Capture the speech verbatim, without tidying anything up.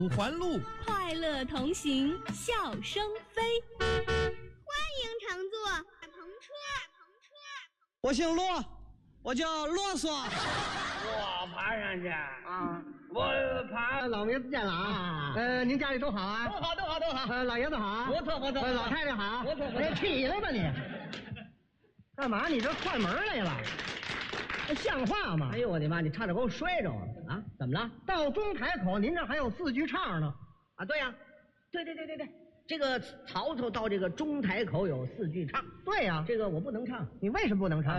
五环路， 快乐同行，笑声飞。 欢迎乘坐大篷车，篷车。 我姓骆，我叫啰嗦。 我爬上去啊， 我爬。 老爷子见了啊！呃，您家里都好啊？ 都好，都好，都好。 呃，老爷子好， 不错，不错。 呃，老太太好， 不错，不错。 哎，起来吧你！干嘛？你这串门来了？这像话吗？ 哎呦我的妈！你差点给我摔着啊！啊，怎么了？ 到中台口，您这还有四句唱呢。 啊，对呀、啊，对对对对对，这个曹操到这个中台口有四句唱。 对呀、啊， 这个我不能唱。 你为什么不能唱？